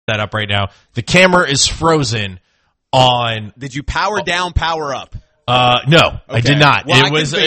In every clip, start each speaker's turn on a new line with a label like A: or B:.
A: that up right now. The camera is frozen on.
B: Did you power down, power up?
A: No, okay. I did not.
B: Well,
A: it was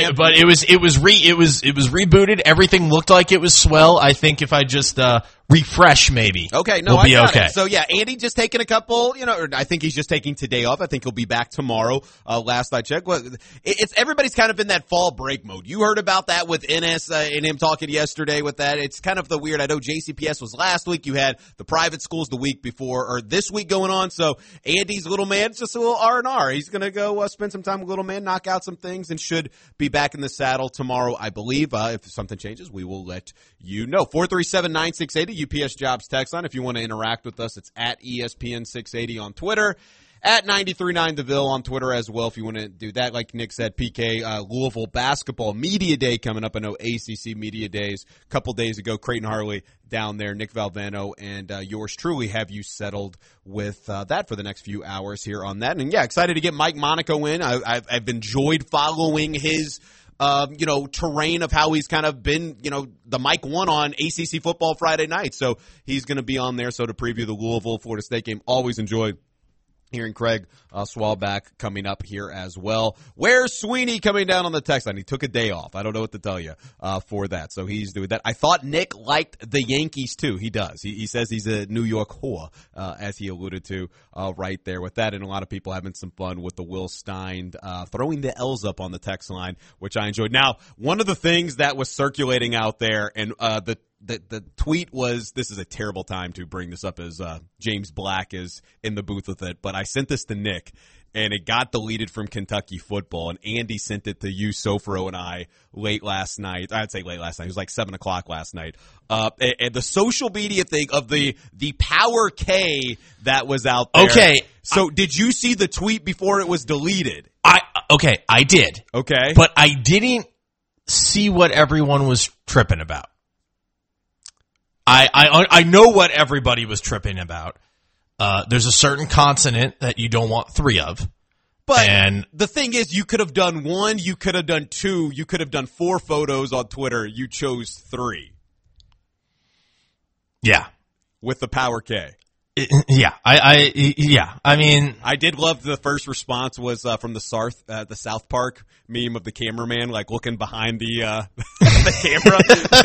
A: rebooted. Everything looked like it was swell. I think if I just refresh, maybe.
B: Okay, no,
A: we'll be okay.
B: So yeah, Andy just taking a couple. I think he's just taking today off. I think he'll be back tomorrow. Last I checked, it's everybody's kind of in that fall break mode. You heard about that with Ennis and him talking yesterday with that. It's kind of the weird. I know JCPS was last week. You had the private schools the week before or this week going on. So Andy's little man, just a little R&R. He's gonna go spend some time with little man, knock out some things, and should be back in the saddle tomorrow, I believe. If something changes, we will let you know. 437-9680, UPS Jobs text line. If you want to interact with us, it's at ESPN 680 on Twitter, at 93.9 DeVille on Twitter as well if you want to do that. Like Nick said, PK, Louisville Basketball Media Day coming up. I know ACC Media Days a couple days ago. Creighton Harley down there, Nick Valvano, and yours truly have you settled with that for the next few hours here on that. And, yeah, excited to get Mike Monaco in. I've enjoyed following his terrain of how he's kind of been, the Mike one on ACC Football Friday night. So he's going to be on there. So to preview the Louisville-Florida State game, always enjoy hearing Craig Swalback coming up here as well. Where's Sweeney coming down on the text line? He took a day off. I don't know what to tell you for that. So he's doing that. I thought Nick liked the Yankees too. He does. He says he's a New York whore, as he alluded to right there with that. And a lot of people having some fun with the Will Stein throwing the L's up on the text line, which I enjoyed. Now, one of the things that was circulating out there, and the tweet was, this is a terrible time to bring this up as James Black is in the booth with it, but I sent this to Nick, and it got deleted from Kentucky football, and Andy sent it to you, Sofro, and I late last night. I'd say late last night. It was like 7 o'clock last night. And the social media thing of the Power K that was out there.
A: Okay.
B: So did you see the tweet before it was deleted?
A: I did.
B: Okay.
A: But I didn't see what everyone was tripping about. I know what everybody was tripping about. There's a certain consonant that you don't want 3 of.
B: But the thing is, you could have done 1, you could have done 2, you could have done 4 photos on Twitter. You chose 3.
A: Yeah.
B: With the Power K.
A: Yeah. I mean,
B: I did love the first response was from the South Park meme of the cameraman like looking behind the camera.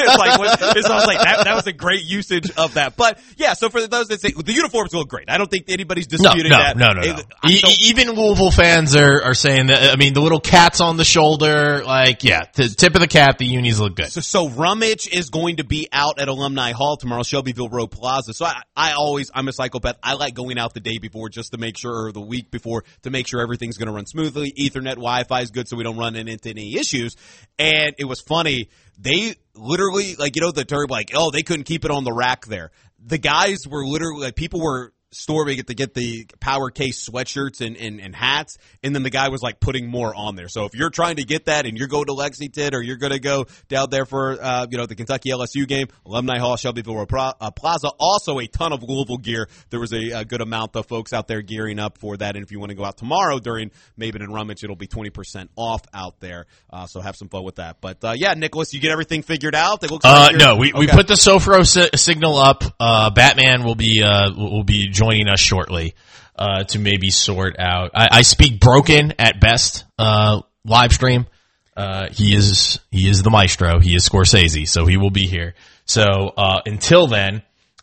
B: I was like that was a great usage of that. But yeah, so for those that say the uniforms look great, I don't think anybody's disputing that.
A: No. Even Louisville fans are saying that. I mean, the little cats on the shoulder, the tip of the cap, the unis look good.
B: So Rummage is going to be out at Alumni Hall tomorrow, Shelbyville Road Plaza. So I'm a psychopath. I like going out the day before just to make sure, or the week before, to make sure everything's going to run smoothly. Ethernet, Wi-Fi is good so we don't run into any issues. And it was funny. They literally, the term, they couldn't keep it on the rack there. The guys were literally, people were storming it to get the Power Case sweatshirts and hats, and then the guy was putting more on there. So if you're trying to get that and you're going to Lexington or you're going to go down there for the Kentucky LSU game, Alumni Hall, Shelbyville Plaza, also a ton of Louisville gear. There was a good amount of folks out there gearing up for that, and if you want to go out tomorrow during Maben and Rummage, it'll be 20% off out there. So have some fun with that. But Nicholas, you get everything figured out? It looks like
A: no, we put the Sofro signal up. Batman will be joining us shortly to maybe sort out. I speak broken at best. Live stream. He is the maestro. He is Scorsese, so he will be here. So until then,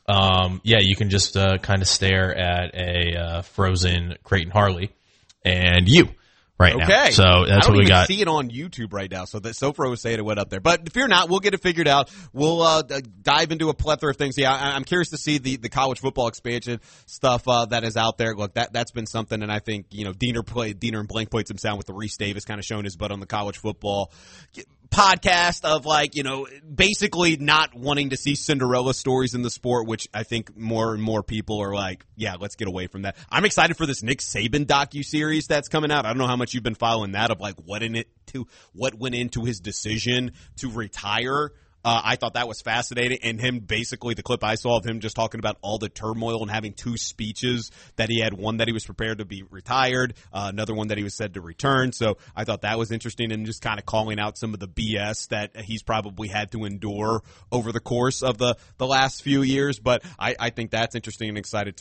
A: you can just kind of stare at a frozen Creighton Harley and you. Right now.
B: Okay.
A: So that's what we got.
B: I don't even see it on YouTube right now. So that Sofro was saying it went up there. But fear not, we'll get it figured out. We'll dive into a plethora of things. Yeah, I'm curious to see the college football expansion stuff that is out there. Look, that's been something, and I think Diener and Blank points him sound with the Reese Davis kind of showing his butt on the college football podcast of basically not wanting to see Cinderella stories in the sport, which I think more and more people are let's get away from that. I'm excited for this Nick Saban docuseries that's coming out. I don't know how much you've been following that of what went into his decision to retire. I thought that was fascinating, and him basically, the clip I saw of him just talking about all the turmoil and having 2 speeches that he had, one that he was prepared to be retired, another one that he was said to return. So I thought that was interesting, and just kind of calling out some of the BS that he's probably had to endure over the course of the last few years. But I think that's interesting and excited to